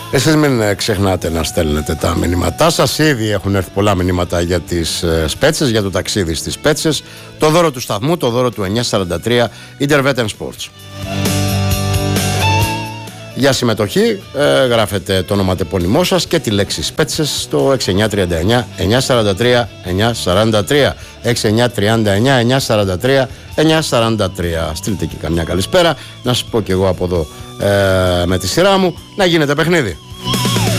Εσείς μην ξεχνάτε να στέλνετε τα μηνύματά σας. Ήδη έχουν έρθει πολλά μηνύματα για τις Σπέτσες, για το ταξίδι στις Σπέτσες, το δώρο του σταθμού, το δώρο του 943 Intervetten Sports. Για συμμετοχή γράφετε το ονοματεπώνυμό σας και τη λέξη Σπέτσες στο 6939 943 943 6939 943 943. Στείλτε και καμιά καλησπέρα, να σας πω και εγώ από εδώ με τη σειρά μου, να γίνεται παιχνίδι.